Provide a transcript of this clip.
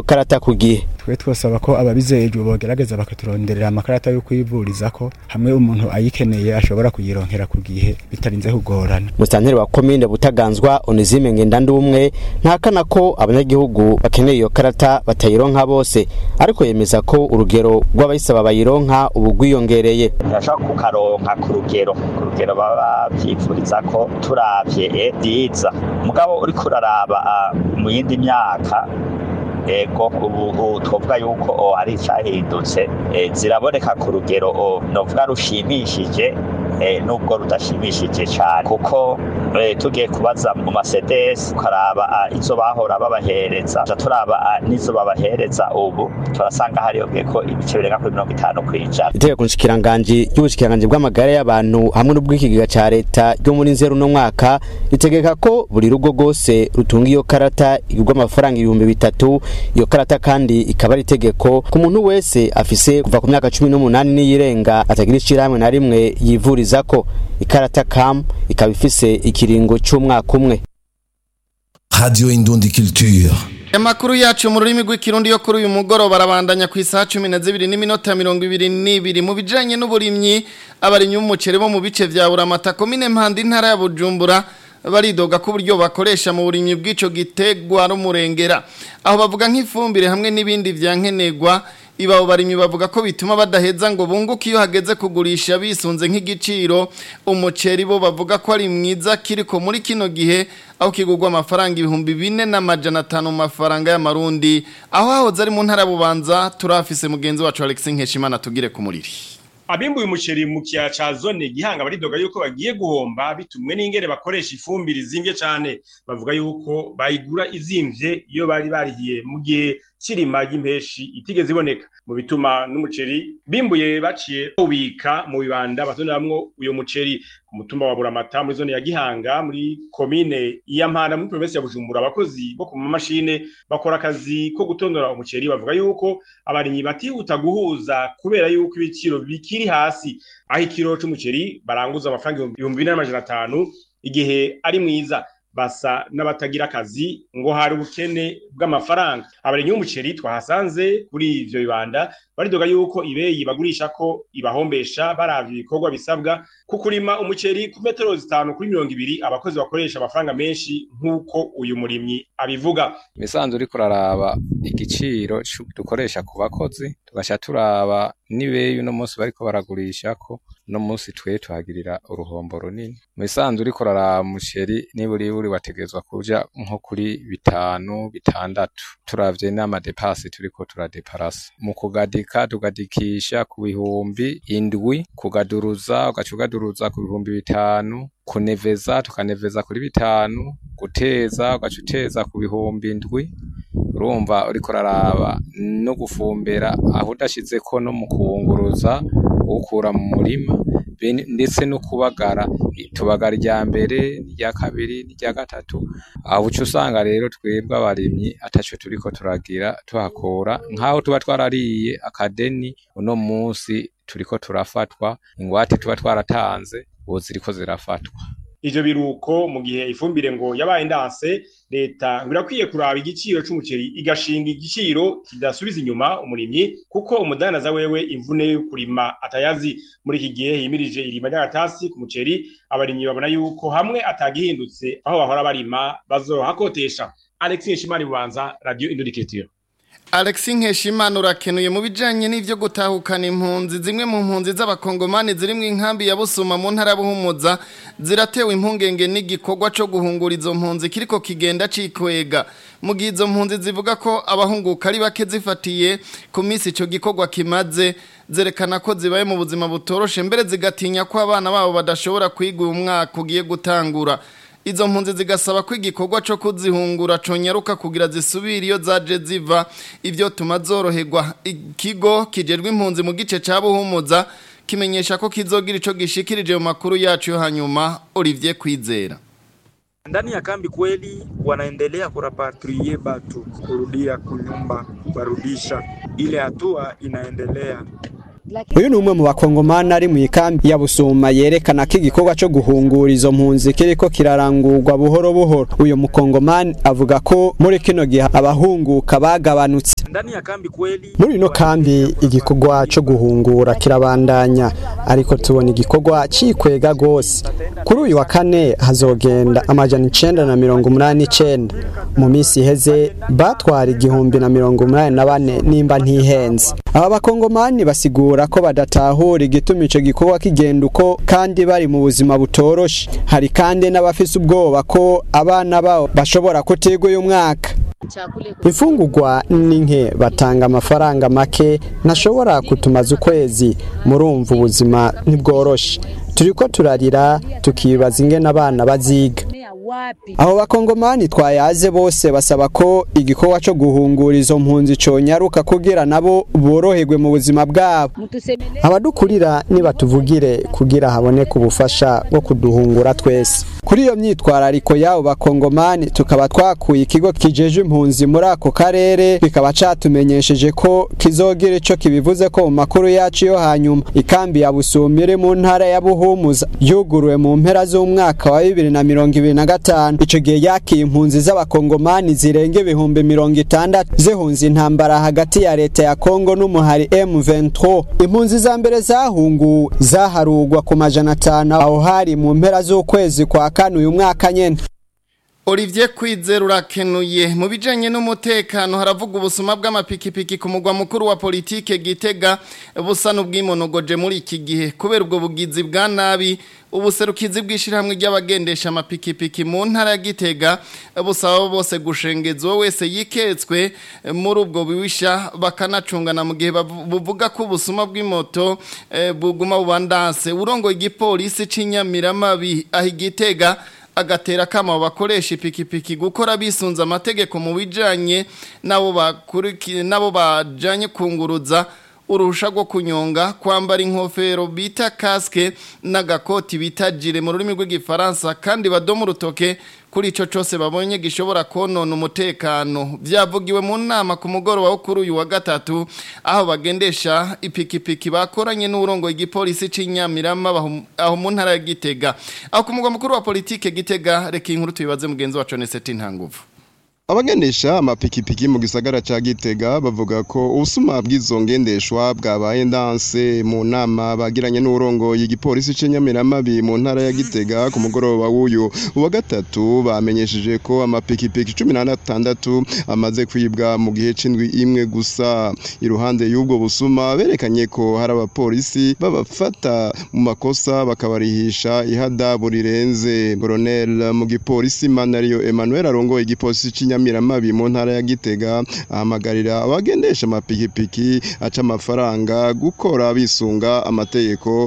karata ku gihe. Twe twosaba ko ababizejwe bogerageza bakaturonderera amakarata yo kwivurizako hamwe umuntu ayikeneye ashobora kuyironkera ku gihe bitarinze kugorana. Musanteri wa komine Butaganzwa Onezime Ngendandumwe ntakana ko abanyagihugu bakeneye iyo karata batayironka bose, ariko yemeza ko urugero rw'abayisaba bayironka ubu gwiyongereye. Ndashaka kukaronka ku rugero baba byipfuriza ko turavye diza mugabo uri kuraraba mu yindi myaka ego ubu twovuga yuko ari cyahindutse ziraboneka ku rugero novuga rushimishije nubwo rudashimishije cyane kuko tugiye kubaza mu Mercedes ukaraba izo bahora babahereza turaba nizo babahereza ubu turasanga hari ko ibice birenga kuri 50%. Itegeko nshikiranganje y'ubushikiranganje bw'amagara y'abantu hamwe n'ubwikigega ca leta ryo muri nzeru no mwaka ritegeka ko buri rugo gose rutunga iyo karata igurwa amafaranga 3000. Iyo karata kandi ikaba ari itegeko ku muntu wese afise kuva ku myaka 18 n'iyirenga atagira icirahamwe na rimwe yivurizako. Ikarata CAM ikaba ifise ikiringo cy'umwaka umwe. Radio Indundi Culture. Amakuru yacu mu rurimi rw'ikirundi yo kuri uyu mugoroba barabandanya ku isaha 12:22 mu bijanye n'uburimyi. Abarimyi b'umuceri bo mu bice vya Buramata komine Mpanda intara ya Bujumbura baridoga ku buryo bakoresha mu burimyi bw'ico gitegwa rumurengera, aho bavuga nk'ifumbire hamwe n'ibindi vyankenegwa. Ibabo barimyi bavuga ko bituma badaheza ngo bunguke iyo hageze kugurisha bisunze nk'igiciro. Umuceri bo bavuga ko ari mwiza kiriko muri kino gihe aho kigurwa amafaranga 4,405 mu mafaranga y'amarundi. Aho hahoze ari mu ntara Bubanza turafise mugenzi wacu Alexis Nkeshimana tugire ku muriri. Abimbuye umuceri mu kiya ca zone Gihanga baridoga yuko bagiye guhomba bitumwe n'ingere bakoresha ifumbire izimvye cyane. Bavuga yuko bayigura izimvye iyo bari barihiye mu gihe kirima y'impeshi itigeze iboneka, mu bituma n'umuceri bimbuye baciye ubika mu bibanda bazoneramwo uyo muceri ku mutumba wa Buramata muri zone ya Gihanga muri komine ya Mpanda muri province ya Bujumbura. Abakozi bo ku mashine bakora akazi ko gutondora umuceri bavuga yuko abarimyi batihuta guhuza kubera yuko ibiciro bikiri hasi, aho ikiro c'umuceri baranguza amafaranga 2,405 igihe ari mwiza. Basa n'abatagira akazi ngo hari ubukene bw'amafaranga. Abarimyi b'umuceri twahasanze kuri ivyo bibanda baridoga yuko ibeyi bagurisha ko ibahombesha baravye ibikorwa bisabwa kukurima umuceri ku metero 5 kuri 200. Abakozi bakoresha amafaranga menshi nk'uko uyu murimyi abivuga. Misanzu uri kuraraba igiciro dukoresha ku bakozi tugasha turaba nibeyi no munsi bariko baragurisha ko no munsi twe tuhagirira uruhombo runini. Misanzu uri kuraraba umuceri niburi wategezwa kuja nko kuri 5-6 turavye n'amadepasi turiko turadeparasa mu kugadika tugadikisha ku 7,000 kugaduruza ugacugaduruza ku 5,000 kuneveza tukaneveza kuri 5 guteza ugacuteza ku 7,000. Urumva uriko raraba no gufumbera aho udashize ko no mukunguruza ukura mu murima ndetse no kubagara tubagara rya mbere rya kabiri rya gatatu. Aho ucu usanga rero twebwe abarimyi ataco turiko turagira tuhakora nkaho tuba twarariye akadeni uno munsi turiko turafatwa ingwate tuba twaratanze ubu ziriko zirafatwa. Ivyo biruko mu gihe ifumbire ngo yabaye ndanse leta birakwiye kuraba igiciro c'umuceri igashinga igiciro kidasubiza inyuma umurimyi kuko umudanaza wewe imvune yo kurima atayazi. Muri iki gihe himirije irima ry'agatasi ku muceri abarimyi babona yuko hamwe atagihindutse aho bahora barima bazohakotesha. Alexis Nkeshimana Bubanza, Radio Indundi Culture. Alexis Nkeshimana urakenuye mu bijanye n'ivyo gutahukana impunzi. Zimwe mu mpunzi z'abakongomani ziri mu inkambi ya Busuma mu ntara Buhumuza ziratewe impungenge n'igikorwa co guhungura izo mpunzi kiriko kigenda cikwega. Mu gihe izo mpunzi zivuga ko abahunguka ari bake zifatiye ku minsi ico gikorwa kimaze, zerekana ko zibaye mu buzima butoroshe mbere zigatinya ko abana babo badashobora kwiga umwaka ugiye gutangura. Izo mpunzi zigasaba ko igikorwa cyo kuzihungura conyaruka kugira zisubire iyo zaje ziva. Ivyo tumazoroherwa. Ikigo kijerwe impunzi mu gice ca Buhumuza kimenyesha ko kizogira ico gishikirije mu makuru yacu yo hanyuma. Olivier Kwizera. Ndani ya kambi kweli wanaendelea kurapatrie batu kurudia kunyumba barudisha. Ile hatua inaendelea. uyu ni umwe mu bakongomani ari mu ikambi ya Busuma yerekana ko igikorwa cyo guhungura izo mpunzi kiriko kirarangurwa buhoro buhoro. Uyu mukongomani avuga ko muri kino gihe abahunguka bagabanutse. Muri ino kambi igikorwa cyo guhungura kirabandanya, ariko tubona igikorwa cikwega gose. Kuri uyu wa kane hazogenda amajana 989. Mu minsi iheze batwara 1084 nimba ntihenze. Aba bakongomani basigura ko badatahura igituma ico gikorwa kigenda uko kandi bari mu buzima butoroshe. Hari kandi n'abafise ubwoba ko abana babo bashobora kutegwa uyu mwaka. Ifungurwa ninke batanga amafaranga make ntashobora kutumaza ukwezi. Murumva ubuzima ntibworoshe. Turiko turarira tukibaza ingene abana baziga. Aho bakongomani twayaze bose basaba ko igikorwa cyo guhungura izo mpunzi conyaruka kugira nabo boroherwe mu buzima bwabo. Abadukurira nibatuvugire kugira haboneke ubufasha bwo kuduhungura twese. Kuri iyo myitwarariko yabo bakongomani tukaba twakuye ikigo kijeje impunzi muri ako karere, bikaba catumenyesheje ko kizogira ico kibivuze ko mu makuru yacu yo hanyuma. Ikambi ya Busumire mu ntara ya Buhumuza yuguruwe mu mpera z'umwaka wa 2025. Ico gihe yakiye impunzi z'abakongomani zirenge 60,000 zihunze intambara hagati ya leta ya Kongo n'umuhari M23. Impunzi za mbere zahungu zaharugwa ku majana 5 aho hari mu mpera z'ukwezi kwa kane uyu mwaka nyene. Olivier Kwizera urakenuye mu bijanye n'umutekano haravuga ubusuma bw'amapikipiki ku mugwa mukuru wa politike Gitega busa n'ubwimonogoje muri iki gihe kubera ubwo bugizi bwa nabi. Ubuserukizi bw'ishirahamwe ry'abagendesha amapikipiki mu ntara ya Gitega busaba bose gushengezwa wese yiketswe muri ubwo biwisha bakanacungana mu gihe buvuga ko ubusuma bw'imoto buguma bubandanse. Urongo igipolisi c'Inyamiramabi aho Gitega agatera kama bakoresha ipikipiki gukora bisunza amategeko mu bijanye nabo bajanye kunguruza uruhusha rwo kunyonga, kwambara inkofero bita casque n'agakoti bita jire mu rurimi rw'igifaransa, kandi badoma urutoke kuri ico cose babonye gishobora konona umutekano. Vyavugiwe mu nama ku mugoroba wo kuri uyu wa gatatu aho bagendesha ipikipiki bakoranye n'urongo igipolisi c'Inyamirama aho mu ntara ya Gitega. Aho ku mugwa mukuru wa politike Gitega, reka inkuru tubibaze mugenzi wacu Neseti Ntanguvu. Abagendesha amapikipiki mu gisagara ca Gitega bavuga ko ubusuma bw'izo ngendeshwa bwabaye ndanse mu nama bagiranye n'urongo y'igipolisi c'Inyamiramabi mu ntara ya Gitega ku mugoroba w'uyu wa gatatu. Bamenyesheje ko amapikipiki 16 amaze kwibwa mu gihe c'indwi imwe gusa. Iruhande y'ubwo busuma berekanye ko hari abapolisi babafata mu makosa bakabarihisha ihadabu rirenze. Colonel mu gipolisi Manario Emmanuel arongo igipolisi Miramabi mu ntara ya Gitega ahamagarira abagendesha amapikipiki aca amafaranga gukora bisunga amategeko